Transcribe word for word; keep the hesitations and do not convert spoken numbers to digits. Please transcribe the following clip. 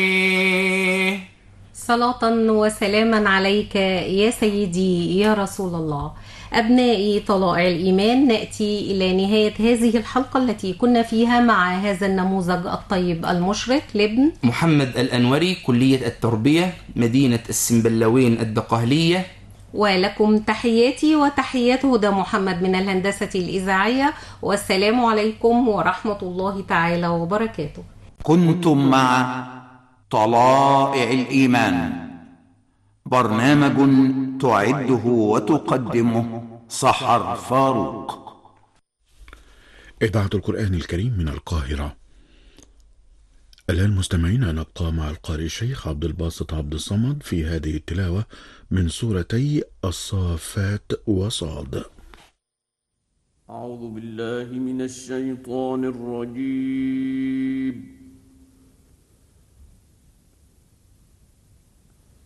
صلاة وسلاما عليك يا سيدي يا رسول الله. أبنائي طلائع الإيمان، نأتي إلى نهاية هذه الحلقة التي كنا فيها مع هذا النموذج الطيب المشرق لابن محمد الأنوري، كلية التربية، مدينة السنبلاوين الدقهلية. ولكم تحياتي وتحيات هدى محمد من الهندسة الإذاعية، والسلام عليكم ورحمة الله تعالى وبركاته. كنتم مع طلائع الإيمان، برنامج تعده وتقدمه سحر فاروق. إذاعة القرآن الكريم من القاهرة. الآن مستمعين نبقى مع القارئ الشيخ عبد الباسط عبد الصمد في هذه التلاوة من سورتي الصافات وصاد. أعوذ بالله من الشيطان الرجيم.